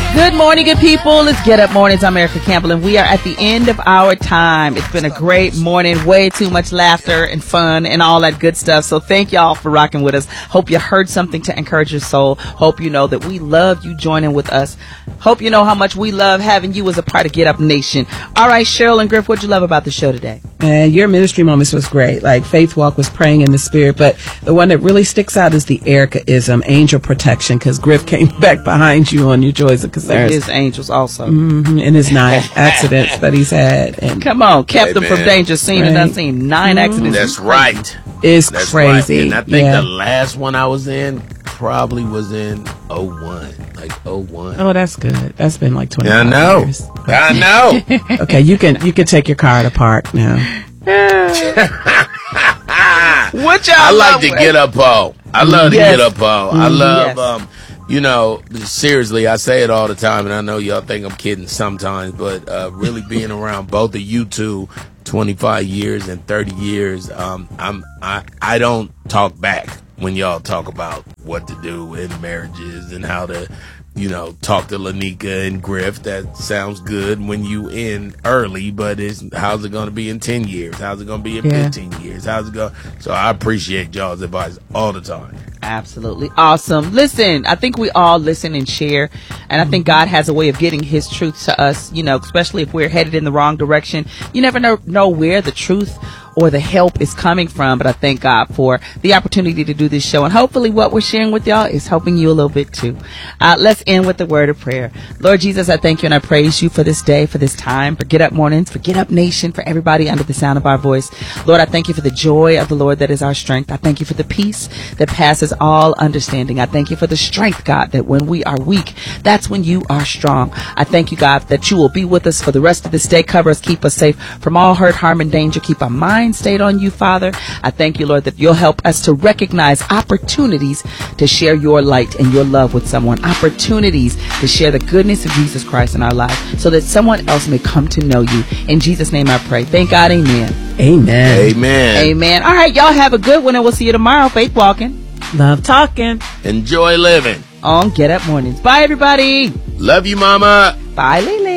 Good morning, good people. Let's get up mornings. I'm Erica Campbell, and we are at the end of our time. It's been a great morning. Way too much laughter and fun and all that good stuff. So thank y'all for rocking with us. Hope you heard something to encourage your soul. Hope you know that we love you joining with us. Hope you know how much we love having you as a part of Get Up Nation. All right, Cheryl and Griff, what'd you love about the show today? Your ministry moments was great. Like Faith Walk was praying in the spirit, but the one that really sticks out is the Erica-ism, angel protection, because Griff came back behind you on your joys and concerns. His angels also. In his 9 accidents that he's had. And come on, kept him from danger, seen and unseen. 9 accidents. That's right. It's crazy. Right. And I think the last one I was in probably was in 01. Like 01. Oh, that's good. That's been like 20 years. I know. Okay, you can take your car to park now. What y'all I like to get up all. I love to get up all. I love you know, seriously, I say it all the time, and I know y'all think I'm kidding sometimes, but really being around both of you two, 25 years and 30 years, I don't talk back when y'all talk about what to do in marriages and how to, you know, talk to Lanika and Griff. That sounds good when you in early, but how's it going to be in 10 years? How's it going to be in 15 years? How's it going? So I appreciate y'all's advice all the time. Absolutely awesome. Listen, I think we all listen and share, and I think God has a way of getting his truth to us, you know, especially if we're headed in the wrong direction. You never know where the truth or the help is coming from, but I thank God for the opportunity to do this show, and hopefully what we're sharing with y'all is helping you a little bit too. Let's end with the word of prayer. Lord Jesus, I thank you and I praise you for this day, for this time, for Get Up Mornings, for Get Up Nation, for everybody under the sound of our voice. Lord, I thank you for the joy of the Lord that is our strength. I thank you for the peace that passes all understanding. I thank you for the strength, God, that when we are weak, that's when you are strong. I thank you, God, that you will be with us for the rest of this day. Cover us, keep us safe from all hurt, harm, and danger. Keep our minds stayed on you, Father. I thank you, Lord, that you'll help us to recognize opportunities to share your light and your love with someone. Opportunities to share the goodness of Jesus Christ in our lives so that someone else may come to know you. In Jesus' name I pray. Thank God. Amen. Amen. Amen. Amen. All right, y'all have a good one, and we'll see you tomorrow. Faith walking. Love talking. Enjoy living. On Get Up Mornings. Bye, everybody. Love you, Mama. Bye, Lily.